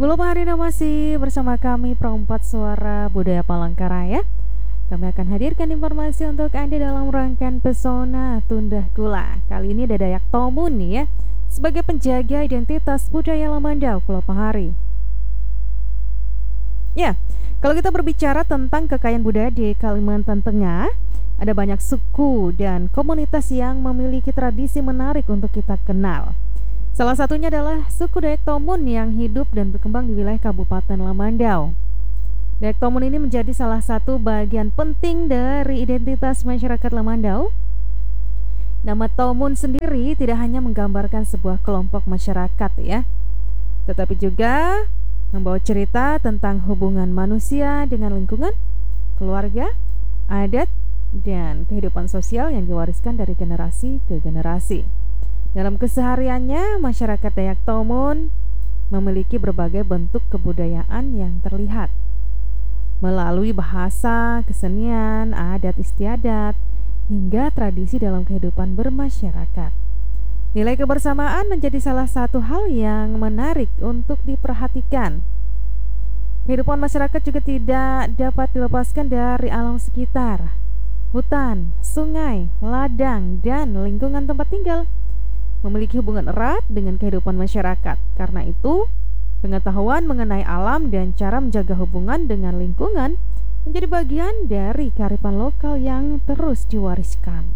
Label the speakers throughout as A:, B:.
A: Halo Pak Harina, masih bersama kami Perempat Suara Budaya Palangkaraya. Kami akan hadirkan informasi untuk Anda dalam rangkaian Pesona Tundah Gula. Kali ini ada Dayak Tomun nih ya, sebagai penjaga identitas budaya Lamandau, Pulau Pahari. Ya, kalau kita berbicara tentang kekayaan budaya di Kalimantan Tengah, ada banyak suku dan komunitas yang memiliki tradisi menarik untuk kita kenal. Salah satunya adalah suku Dayak Tomun yang hidup dan berkembang di wilayah Kabupaten Lamandau. Dayak Tomun ini menjadi salah satu bagian penting dari identitas masyarakat Lamandau. Nama Tomun sendiri tidak hanya menggambarkan sebuah kelompok masyarakat ya, tetapi juga membawa cerita tentang hubungan manusia dengan lingkungan, keluarga, adat, dan kehidupan sosial yang diwariskan dari generasi ke generasi. Dalam kesehariannya, masyarakat Dayak Tomun memiliki berbagai bentuk kebudayaan yang terlihat melalui bahasa, kesenian, adat istiadat, hingga tradisi dalam kehidupan bermasyarakat. Nilai kebersamaan menjadi salah satu hal yang menarik untuk diperhatikan. Kehidupan masyarakat juga tidak dapat dilepaskan dari alam sekitar, hutan, sungai, ladang, dan lingkungan tempat tinggal memiliki hubungan erat dengan kehidupan masyarakat. Karena itu, pengetahuan mengenai alam dan cara menjaga hubungan dengan lingkungan menjadi bagian dari kearifan lokal yang terus diwariskan.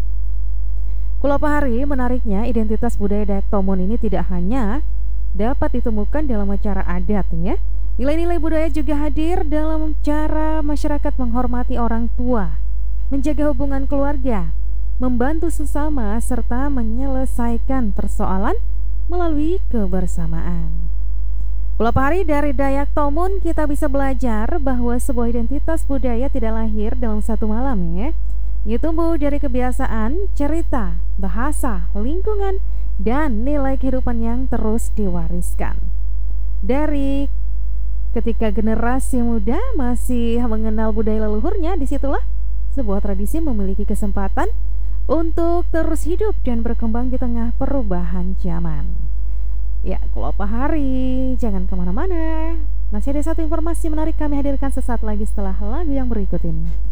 A: Pulau Pahari, menariknya, identitas budaya Dayak Tomun ini tidak hanya dapat ditemukan dalam acara adat ya. Nilai-nilai budaya juga hadir dalam cara masyarakat menghormati orang tua, menjaga hubungan keluarga, membantu sesama, serta menyelesaikan persoalan melalui kebersamaan. Pulau Pahari, dari Dayak Tomun kita bisa belajar bahwa sebuah identitas budaya tidak lahir dalam satu malam ya. Ia tumbuh dari kebiasaan, cerita, bahasa, lingkungan, dan nilai kehidupan yang terus diwariskan. Dari ketika generasi muda masih mengenal budaya leluhurnya, disitulah sebuah tradisi memiliki kesempatan untuk terus hidup dan berkembang di tengah perubahan zaman. Ya, Pulau Pahari, jangan kemana-mana. Masih ada satu informasi menarik kami hadirkan sesaat lagi setelah lagu yang berikut ini.